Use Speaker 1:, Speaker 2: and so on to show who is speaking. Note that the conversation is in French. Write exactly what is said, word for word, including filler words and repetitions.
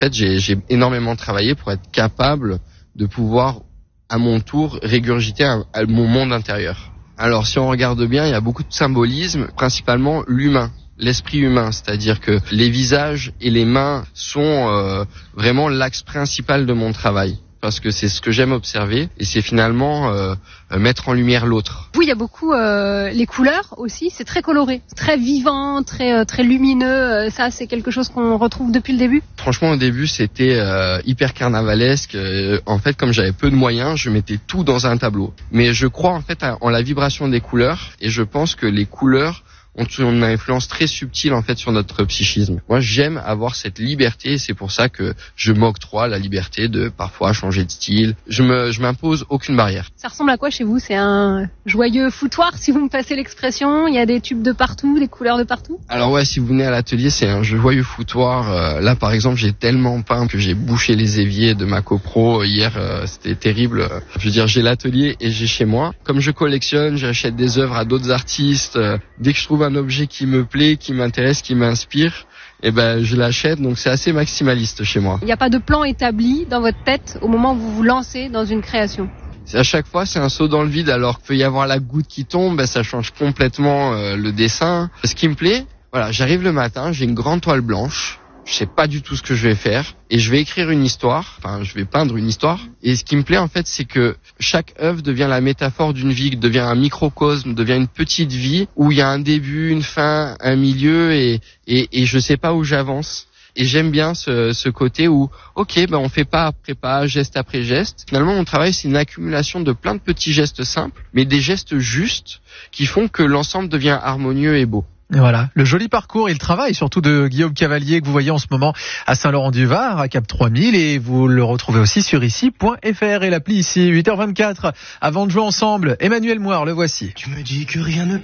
Speaker 1: En fait, j'ai, j'ai énormément travaillé pour être capable de pouvoir, à mon tour, régurgiter un, un, mon monde intérieur. Alors, si on regarde bien, il y a beaucoup de symbolisme, principalement l'humain, l'esprit humain, c'est-à-dire que les visages et les mains sont euh, vraiment l'axe principal de mon travail. Parce que c'est ce que j'aime observer et c'est finalement euh, mettre en lumière l'autre.
Speaker 2: Oui, il y a beaucoup euh, les couleurs aussi, c'est très coloré, très vivant, très euh, très lumineux. Ça, c'est quelque chose qu'on retrouve depuis le début.
Speaker 1: Franchement, au début, c'était euh, hyper carnavalesque. Euh, en fait, comme j'avais peu de moyens, je mettais tout dans un tableau. Mais je crois en fait en la vibration des couleurs et je pense que les couleurs ont une influence très subtile en fait sur notre psychisme. Moi, j'aime avoir cette liberté et c'est pour ça que je m'octroie la liberté de parfois changer de style. Je me, je m'impose aucune barrière.
Speaker 2: Ça ressemble à quoi chez vous? C'est un joyeux foutoir, si vous me passez l'expression. Il y a des tubes de partout, des couleurs de partout.
Speaker 1: Alors ouais, si vous venez à l'atelier, c'est un joyeux foutoir. Euh, là, par exemple, j'ai tellement peint que j'ai bouché les éviers de ma copro hier. Euh, c'était terrible. Je veux dire, j'ai l'atelier et j'ai chez moi. Comme je collectionne, j'achète des œuvres à d'autres artistes. Euh, dès que je trouve un objet qui me plaît, qui m'intéresse, qui m'inspire, eh ben je l'achète. Donc c'est assez maximaliste chez moi.
Speaker 2: Il n'y a pas de plan établi dans votre tête au moment où vous vous lancez dans une création.
Speaker 1: À chaque fois, c'est un saut dans le vide. Alors qu'il peut y avoir la goutte qui tombe, ben, ça change complètement euh, le dessin. Ce qui me plaît, voilà, j'arrive le matin, j'ai une grande toile blanche. Je sais pas du tout ce que je vais faire et je vais écrire une histoire, enfin je vais peindre une histoire et ce qui me plaît en fait c'est que chaque œuvre devient la métaphore d'une vie, devient un microcosme, devient une petite vie où il y a un début, une fin, un milieu et et, et je sais pas où j'avance. Et j'aime bien ce, ce côté où, ok, ben on fait pas après pas, geste après geste. Finalement, mon travail, c'est une accumulation de plein de petits gestes simples, mais des gestes justes qui font que l'ensemble devient harmonieux et beau.
Speaker 3: Et voilà, le joli parcours et le travail surtout de Guillaume Cavalier que vous voyez en ce moment à Saint-Laurent-du-Var, à Cap trois mille, et vous le retrouvez aussi sur ici point f r et l'appli ici. huit heures vingt-quatre, avant de jouer ensemble, Emmanuel Moire, le voici.
Speaker 4: Tu me dis que rien ne